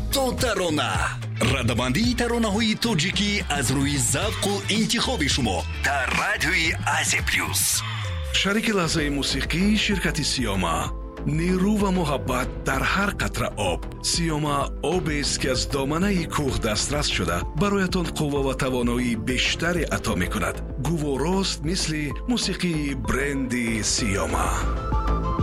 تو ترانه ردبندی ترانه‌های توجیکی از روی ذوق و انتخاب شما در رادیوی آزی پلیوس. شریک لحظه موسیقی شرکت سیاما، نیرو و محبت در هر قطره آب. سیاما آبی است که از دامنه کوه دسترس شده برایتان قوه و توانایی بیشتری عطا می کند. گوارست مثل موسیقی برندی سیاما.